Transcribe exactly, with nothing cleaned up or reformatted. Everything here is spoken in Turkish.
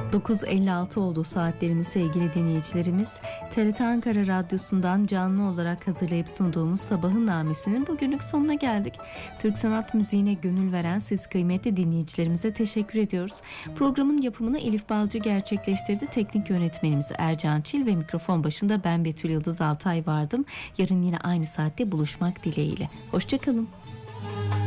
dokuz elli altı oldu saatlerimiz sevgili dinleyicilerimiz. T R T Ankara Radyosu'ndan canlı olarak hazırlayıp sunduğumuz Sabahın Namesi'nin bugünlük sonuna geldik. Türk sanat müziğine gönül veren siz kıymetli dinleyicilerimize teşekkür ediyoruz. Programın yapımını Elif Balcı gerçekleştirdi. Teknik yönetmenimiz Ercan Çil ve mikrofon başında ben Betül Yıldız Altay vardım. Yarın yine aynı saatte buluşmak dileğiyle. Hoşçakalın.